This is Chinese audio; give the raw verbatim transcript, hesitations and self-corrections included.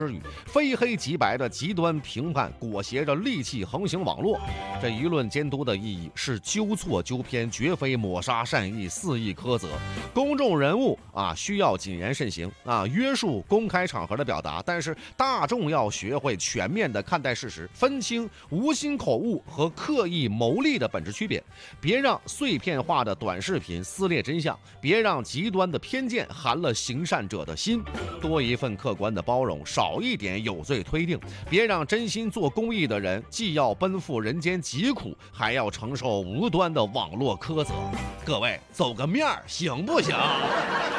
之语，非黑即白的极端评判裹挟着戾气横行网络。这舆论监督的意义是纠错纠偏，绝非抹杀善意、肆意苛责。公众人物啊，需要谨言慎行啊，约束公开场合的表达，但是大众要学会全面的看待事实，分清无心口误和刻意谋利的本质区别，别让碎片化的短视频撕裂真相，别让极端的偏见寒了行善者的心，多一份客观的包容，少一点有罪推定，别让真心做公益的人既要奔赴人间疾苦，还要承受无端的网络苛责。各位，走个面儿行不行？